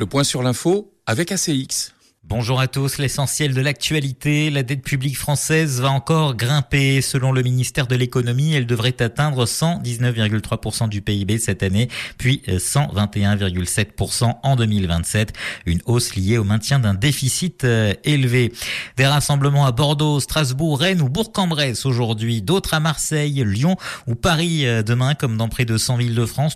Le point sur l'info avec ACX. Bonjour à tous, l'essentiel de l'actualité. La dette publique française va encore grimper. Selon le ministère de l'économie, elle devrait atteindre 119,3% du PIB cette année, puis 121,7% en 2027. Une hausse liée au maintien d'un déficit élevé. Des rassemblements à Bordeaux, Strasbourg, Rennes ou Bourg-en-Bresse aujourd'hui. D'autres à Marseille, Lyon ou Paris demain, comme dans près de 100 villes de France.